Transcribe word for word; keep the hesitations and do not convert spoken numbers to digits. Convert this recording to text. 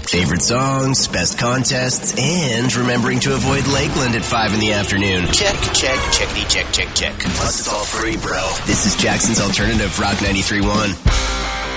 Favorite songs, best contests, and remembering to avoid Lakeland at five in the afternoon. Check, check, checkity, check, check, check. Plus, it's all free, bro. This is Jackson's Alternative Rock ninety-three point one.